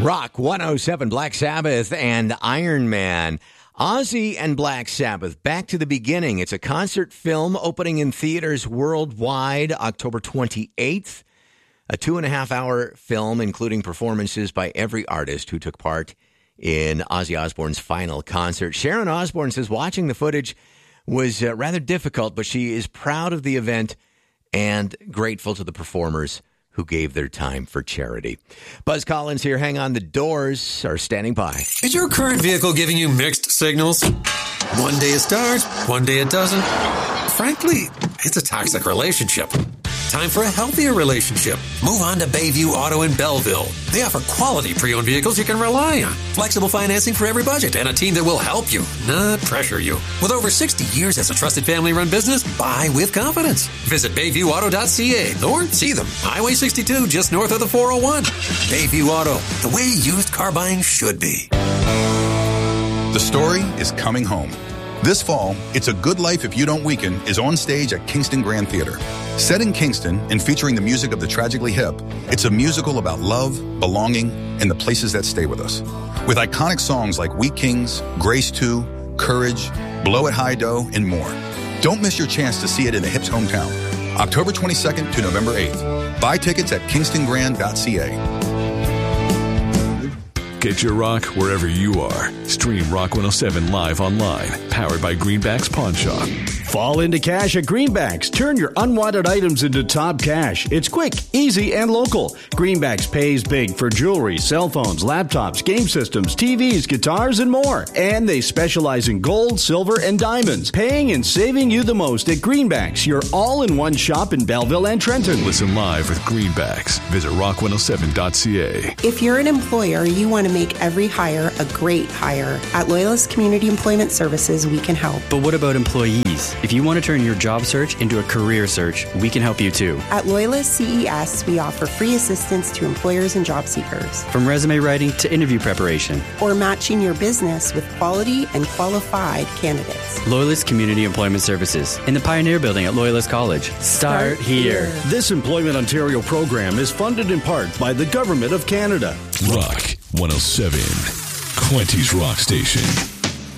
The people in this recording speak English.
Rock 107, Black Sabbath and Iron Man. Ozzy and Black Sabbath, Back to the Beginning. It's a concert film opening in theaters worldwide October 28th. A 2.5-hour film including performances by every artist who took part in Ozzy Osbourne's final concert. Sharon Osbourne says watching the footage was rather difficult, but she is proud of the event and grateful to the performers who gave their time for charity. Buzz Collins here. Hang on. The Doors are standing by. Is your current vehicle giving you mixed signals? One day it starts, one day it doesn't. Frankly, it's a toxic relationship. Time for a healthier relationship. Move on to Bayview Auto in Belleville. They offer quality pre-owned vehicles you can rely on. Flexible financing for every budget and a team that will help you, not pressure you. With over 60 years as a trusted family-run business, buy with confidence. Visit BayviewAuto.ca or see them. Highway 62 just north of the 401. Bayview Auto, the way used car buying should be. The story is coming home. This fall, It's a Good Life If You Don't Weaken is on stage at Kingston Grand Theater. Set in Kingston and featuring the music of the Tragically Hip, it's a musical about love, belonging, and the places that stay with us. With iconic songs like We Kings, Grace 2, Courage, Blow It High Dough, and more. Don't miss your chance to see it in the Hip's hometown. October 22nd to November 8th. Buy tickets at kingstongrand.ca. Get your rock wherever you are. Stream Rock 107 live online. Powered by Greenbacks Pawn Shop. Fall into cash at Greenbacks. Turn your unwanted items into top cash. It's quick, easy, and local. Greenbacks pays big for jewelry, cell phones, laptops, game systems, TVs, guitars, and more. And they specialize in gold, silver, and diamonds. Paying and saving you the most at Greenbacks, your all-in-one shop in Belleville and Trenton. Listen live with Greenbacks. Visit rock107.ca. If you're an employer, you want to make every hire a great hire. At Loyalist Community Employment Services, we can help. But what about employees? If you want to turn your job search into a career search, we can help you too. At Loyalist CES, we offer free assistance to employers and job seekers. From resume writing to interview preparation. Or matching your business with quality and qualified candidates. Loyalist Community Employment Services in the Pioneer Building at Loyalist College. Start here. This Employment Ontario program is funded in part by the Government of Canada. Rock 107, Quenty's Rock Station.